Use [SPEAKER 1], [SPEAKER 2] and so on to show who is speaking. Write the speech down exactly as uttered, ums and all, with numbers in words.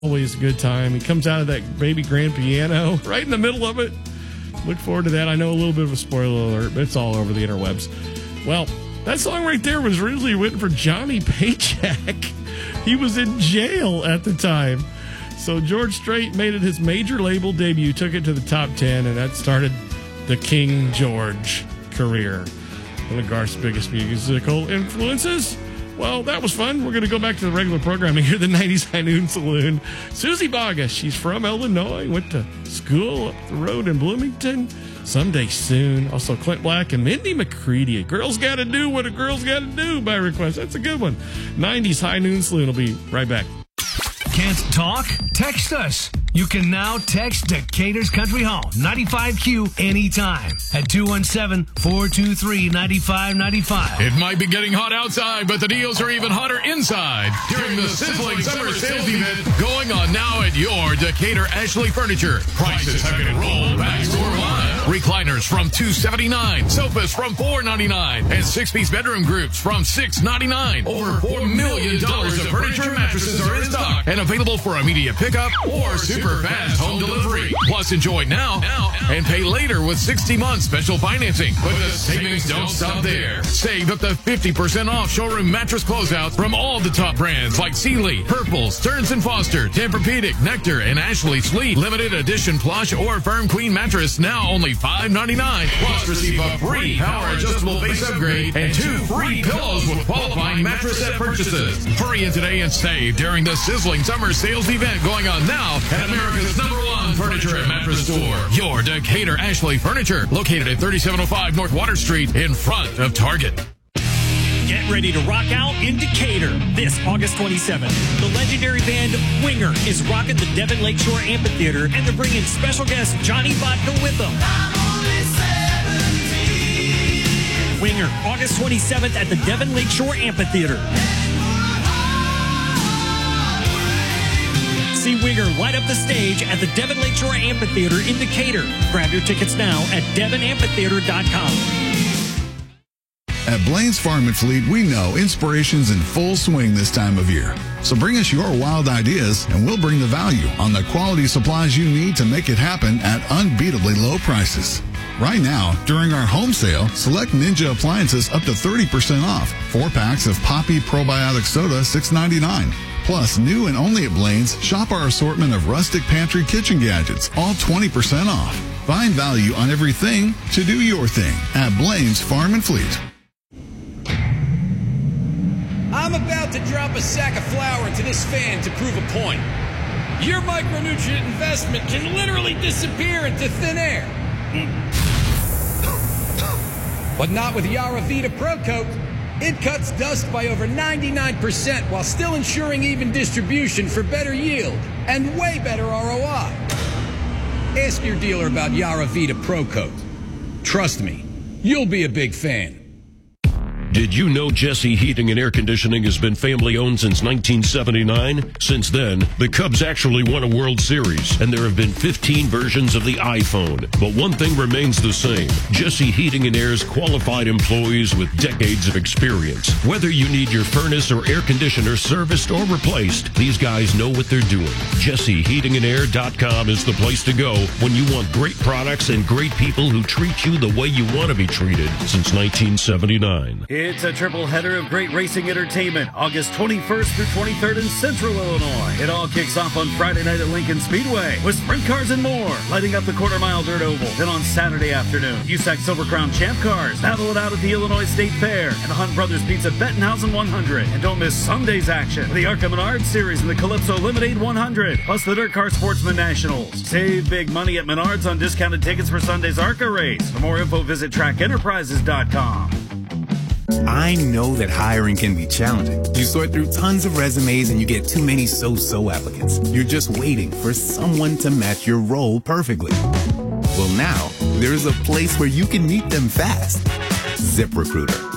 [SPEAKER 1] Always a good time. He comes out of that baby grand piano right in the middle of it. Look forward to that. I know a little bit of a spoiler alert, but it's all over the interwebs. Well, that song right there was originally written for Johnny Paycheck. He was in jail at the time. So George Strait made it his major label debut, took it to the top ten, and that started the King George career. One of Garth's biggest musical influences. Well, that was fun. We're going to go back to the regular programming here at the nineties High Noon Saloon. Susie Baga, she's from Illinois, went to school up the road in Bloomington. Someday soon. Also, Clint Black and Mindy McCready. A girl's got to do what a girl's got to do by request. That's a good one. nineties High Noon Saloon will be right back.
[SPEAKER 2] Can't talk? Text us. You can now text Decatur's Country Hall, ninety-five Q, anytime at two one seven, four two three, nine five nine five.
[SPEAKER 3] It might be getting hot outside, but the deals are even hotter inside during the sizzling summer sales event going on now at your Decatur Ashley Furniture. Prices have been rolled back store-wide. Recliners from two hundred seventy-nine dollars, sofas from four hundred ninety-nine dollars, and six-piece bedroom groups from six hundred ninety-nine dollars. Over four million dollars of furniture and mattresses are in stock and available for immediate pickup or super fast home delivery. Plus, enjoy now, now and pay later with sixty month special financing. But the savings don't stop there. Save up to fifty percent off showroom mattress closeouts from all the top brands like Sealy, Purple, Stearns and Foster, Tempur-Pedic, Nectar, and Ashley Sleep. Limited edition plush or firm queen mattress now only five hundred ninety-nine dollars. Plus, receive a free power adjustable base upgrade and two free pillows with qualifying mattress set purchases. Hurry in today and save during the sizzling summer sales event going on now at America's number one furniture and mattress store. Your Decatur Ashley Furniture, located at thirty-seven oh five North Water Street in front of Target.
[SPEAKER 4] Get ready to rock out in Decatur this August twenty-seventh. The legendary band Winger is rocking the Devon Lakeshore Amphitheater, and they're bringing special guest Johnny Vodka with them. Winger, August twenty-seventh at the Devon Lakeshore Amphitheater. See Winger light up the stage at the Devon Lakeshore Amphitheater in Decatur. Grab your tickets now at devon amphitheater dot com.
[SPEAKER 5] At Blaine's Farm and Fleet, we know inspiration's in full swing this time of year. So bring us your wild ideas, and we'll bring the value on the quality supplies you need to make it happen at unbeatably low prices. Right now, during our home sale, select Ninja appliances up to thirty percent off. Four packs of Poppy Probiotic Soda, six ninety-nine. Plus, new and only at Blaine's, shop our assortment of rustic pantry kitchen gadgets, all twenty percent off. Find value on everything to do your thing at Blaine's Farm and Fleet.
[SPEAKER 6] I'm about to drop a sack of flour into this fan to prove a point. Your micronutrient investment can literally disappear into thin air. But not with Yaravita Pro Coat. It cuts dust by over ninety-nine percent while still ensuring even distribution for better yield and way better R O I. Ask your dealer about Yaravita Pro Coat. Trust me, you'll be a big fan.
[SPEAKER 7] Did you know Jesse Heating and Air Conditioning has been family-owned since nineteen seventy-nine? Since then, the Cubs actually won a World Series, and there have been fifteen versions of the iPhone. But one thing remains the same. Jesse Heating and Air's qualified employees with decades of experience. Whether you need your furnace or air conditioner serviced or replaced, these guys know what they're doing. Jesse Heating and Air dot com is the place to go when you want great products and great people who treat you the way you want to be treated since nineteen seventy-nine.
[SPEAKER 8] It's a triple header of great racing entertainment, August twenty-first through twenty-third in Central Illinois. It all kicks off on Friday night at Lincoln Speedway with sprint cars and more, lighting up the quarter-mile dirt oval. Then on Saturday afternoon, U S A C Silver Crown Champ Cars battle it out at the Illinois State Fair and the Hunt Brothers Pizza Bettenhausen one hundred. And don't miss Sunday's action with the ARCA Menards Series and the Calypso Lemonade one hundred, plus the Dirt Car Sportsman Nationals. Save big money at Menards on discounted tickets for Sunday's ARCA race. For more info, visit track enterprises dot com.
[SPEAKER 9] I know that hiring can be challenging. You sort through tons of resumes and you get too many so-so applicants. You're just waiting for someone to match your role perfectly. Well, now, there's a place where you can meet them fast. ZipRecruiter.